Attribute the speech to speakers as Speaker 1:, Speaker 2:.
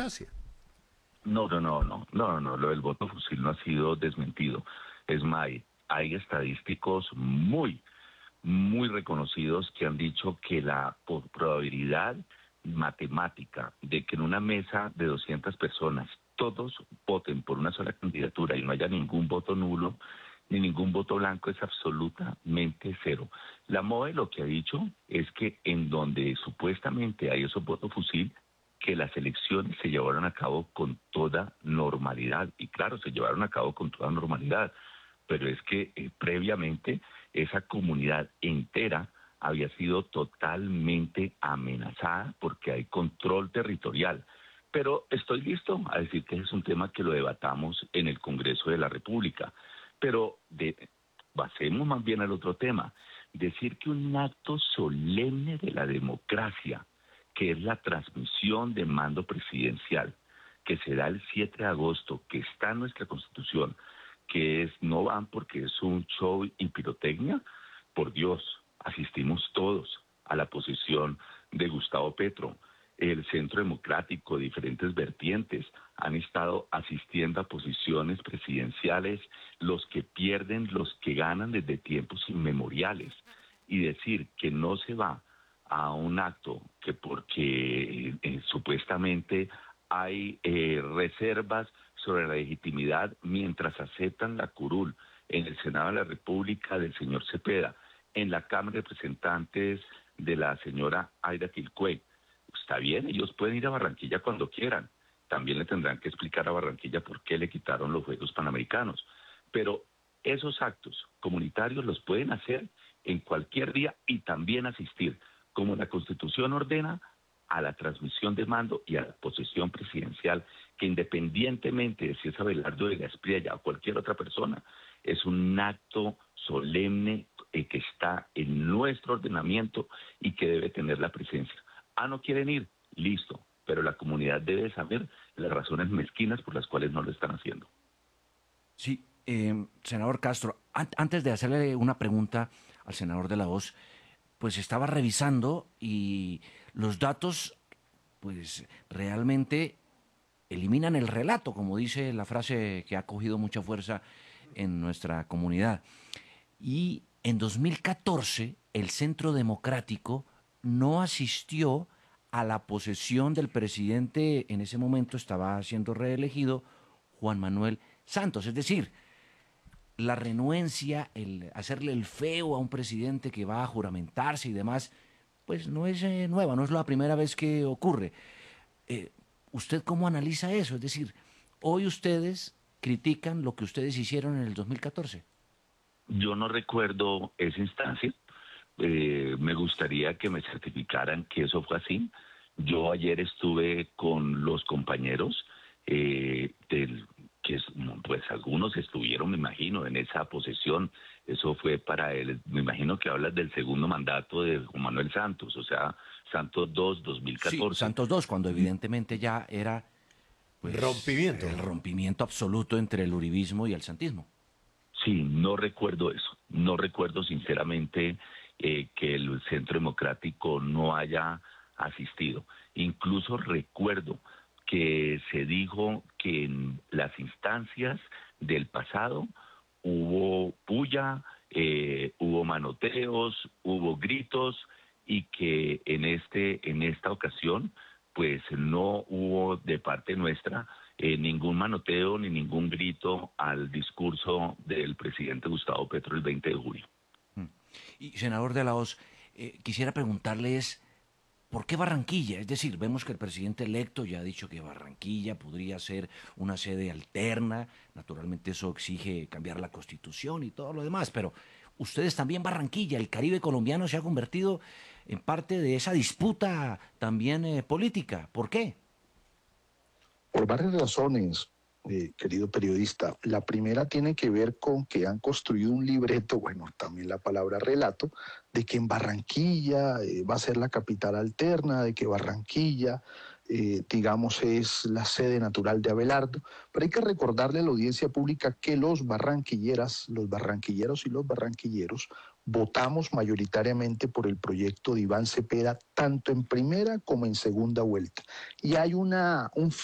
Speaker 1: democracia.
Speaker 2: No, lo del voto fusil no ha sido desmentido. Es más, hay estadísticos muy reconocidos que han dicho que la probabilidad matemática de que en una mesa de 200 personas todos voten por una sola candidatura y no haya ningún voto nulo ni ningún voto blanco es absolutamente cero. La MOE lo que ha dicho es que en donde supuestamente hay esos votos fusil, que las elecciones se llevaron a cabo con toda normalidad. Y claro, se llevaron a cabo con toda normalidad, pero es que previamente esa comunidad entera había sido totalmente amenazada porque hay control territorial. Pero estoy listo a decir que es un tema que lo debatamos en el Congreso de la República. Pero pasemos más bien al otro tema. Decir que un acto solemne de la democracia, que es la transmisión de mando presidencial, que se da el 7 de agosto, que está en nuestra Constitución, que no van porque es un show y pirotecnia, por Dios, asistimos todos a la posición de Gustavo Petro. El Centro Democrático, diferentes vertientes, han estado asistiendo a posiciones presidenciales, los que pierden, los que ganan desde tiempos inmemoriales. Y decir que no se va a un acto que porque supuestamente hay reservas sobre la legitimidad mientras aceptan la curul en el Senado de la República del señor Cepeda, en la Cámara de Representantes de la señora Aida Quilcué. Está bien, ellos pueden ir a Barranquilla cuando quieran. También le tendrán que explicar a Barranquilla por qué le quitaron los Juegos Panamericanos. Pero esos actos comunitarios los pueden hacer en cualquier día y también asistir, como la Constitución ordena, a la transmisión de mando y a la posesión presidencial, que independientemente de si es Abelardo de Gaspriella o cualquier otra persona, es un acto solemne que está en nuestro ordenamiento y que debe tener la presencia. ¿No quieren ir? Listo, pero la comunidad debe saber las razones mezquinas por las cuales no lo están haciendo.
Speaker 3: Sí, senador Castro, antes de hacerle una pregunta al senador de la Voz, pues estaba revisando y los datos, pues realmente eliminan el relato, como dice la frase que ha cogido mucha fuerza en nuestra comunidad. Y en 2014 el Centro Democrático no asistió a la posesión del presidente, en ese momento estaba siendo reelegido, Juan Manuel Santos. Es decir, la renuencia, el hacerle el feo a un presidente que va a juramentarse y demás, pues no es nueva, no es la primera vez que ocurre. ¿Usted cómo analiza eso? Es decir, hoy ustedes critican lo que ustedes hicieron en el 2014.
Speaker 2: Yo no recuerdo esa instancia. Me gustaría que me certificaran que eso fue así. Yo ayer estuve con los compañeros pues algunos estuvieron, me imagino, en esa posesión. Eso fue me imagino que hablas del segundo mandato de Juan Manuel Santos, o sea, Santos II,
Speaker 3: Sí,
Speaker 2: 2014.
Speaker 3: Santos II, cuando evidentemente ya era pues
Speaker 1: Rompimiento.
Speaker 3: el rompimiento absoluto entre el uribismo y el santismo.
Speaker 2: Sí, no recuerdo eso. No recuerdo sinceramente que el Centro Democrático no haya asistido. Incluso recuerdo que se dijo que en las instancias del pasado hubo puya, hubo manoteos, hubo gritos y que en esta ocasión pues no hubo de parte nuestra ningún manoteo ni ningún grito al discurso del presidente Gustavo Petro el 20 de julio.
Speaker 3: Y senador de la Hoz, quisiera preguntarles ¿por qué Barranquilla? Es decir, vemos que el presidente electo ya ha dicho que Barranquilla podría ser una sede alterna, naturalmente eso exige cambiar la constitución y todo lo demás, pero ustedes también Barranquilla, el Caribe colombiano se ha convertido en parte de esa disputa también política. ¿Por qué?
Speaker 4: Por varias razones, querido periodista. La primera tiene que ver con que han construido un libreto, bueno, también la palabra relato, de que en Barranquilla va a ser la capital alterna, de que Barranquilla, digamos, es la sede natural de Abelardo. Pero hay que recordarle a la audiencia pública que los barranquilleras, los barranquilleros y los barranquilleros votamos mayoritariamente por el proyecto de Iván Cepeda, tanto en primera como en segunda vuelta. Y hay un